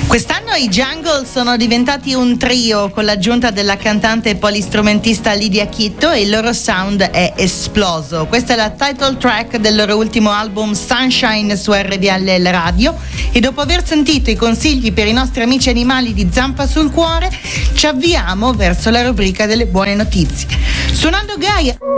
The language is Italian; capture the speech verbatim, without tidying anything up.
Quest'anno i Jungle sono diventati un trio con l'aggiunta della cantante e polistrumentista Lidia Chitto e il loro sound è esploso. Questa è la title track del loro ultimo album Sunshine su R V L Radio e dopo aver sentito i consigli per i nostri amici animali di Zampa sul Cuore ci avviamo verso la rubrica delle buone notizie. Suonando Gaia